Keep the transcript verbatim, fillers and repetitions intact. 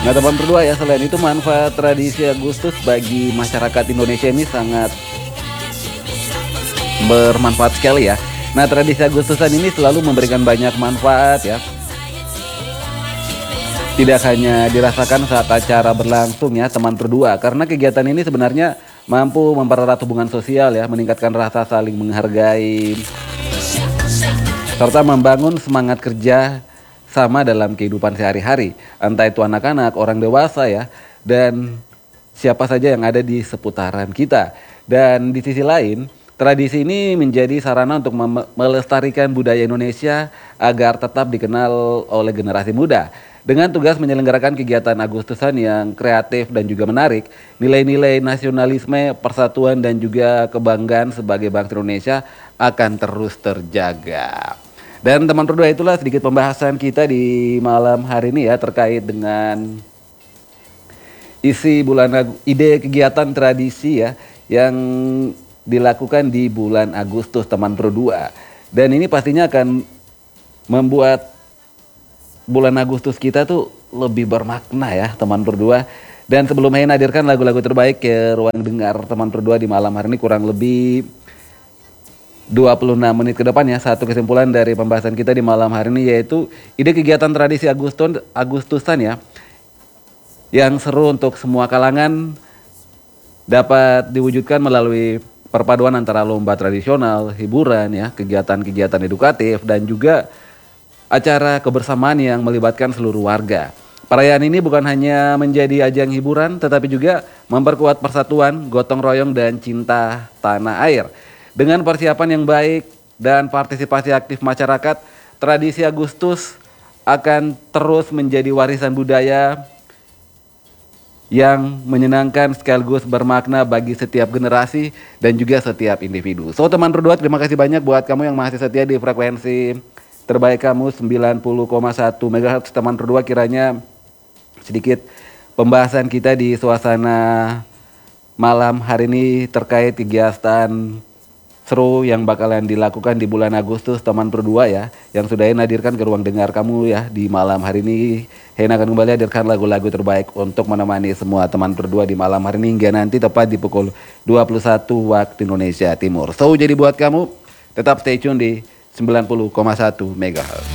Nah teman berdua ya, selain itu manfaat tradisi Agustus bagi masyarakat Indonesia ini sangat bermanfaat sekali ya. Nah tradisi Agustusan ini selalu memberikan banyak manfaat ya. Tidak hanya dirasakan saat acara berlangsung ya teman berdua, karena kegiatan ini sebenarnya mampu mempererat hubungan sosial ya, meningkatkan rasa saling menghargai, serta membangun semangat kerja sama dalam kehidupan sehari-hari, entah itu anak-anak, orang dewasa ya, dan siapa saja yang ada di seputaran kita. Dan di sisi lain, tradisi ini menjadi sarana untuk mem- melestarikan budaya Indonesia agar tetap dikenal oleh generasi muda. Dengan tugas menyelenggarakan kegiatan Agustusan yang kreatif dan juga menarik, nilai-nilai nasionalisme, persatuan dan juga kebanggaan sebagai bangsa Indonesia akan terus terjaga. Dan teman berdua, itulah sedikit pembahasan kita di malam hari ini ya, terkait dengan isi bulan Ag- ide kegiatan tradisi ya yang dilakukan di bulan Agustus teman berdua. Dan ini pastinya akan membuat bulan Agustus kita tuh lebih bermakna ya teman berdua. Dan sebelum Hena hadirkan lagu-lagu terbaik ke ruang dengar teman berdua di malam hari ini, kurang lebih dua puluh enam menit ke depan ya, satu kesimpulan dari pembahasan kita di malam hari ini, yaitu ide kegiatan tradisi Agustus Agustusan ya, yang seru untuk semua kalangan, dapat diwujudkan melalui perpaduan antara lomba tradisional, hiburan ya, kegiatan-kegiatan edukatif dan juga acara kebersamaan yang melibatkan seluruh warga. Perayaan ini bukan hanya menjadi ajang hiburan, tetapi juga memperkuat persatuan, gotong royong, dan cinta tanah air. Dengan persiapan yang baik dan partisipasi aktif masyarakat, tradisi Agustus akan terus menjadi warisan budaya yang menyenangkan sekaligus bermakna bagi setiap generasi dan juga setiap individu. So teman berdua, terima kasih banyak buat kamu yang masih setia di frekuensi terbaik kamu sembilan puluh koma satu megahertz. Teman berdua, kiranya sedikit pembahasan kita di suasana malam hari ini terkait kegiatan seru yang bakalan dilakukan di bulan Agustus teman berdua ya, yang sudah Hena hadirkan ke ruang dengar kamu ya di malam hari ini. Hena akan kembali hadirkan lagu-lagu terbaik untuk menemani semua teman berdua di malam hari ini hingga nanti tepat di pukul dua puluh satu waktu Indonesia Timur. So jadi buat kamu tetap stay tune di sembilan puluh koma satu megahertz.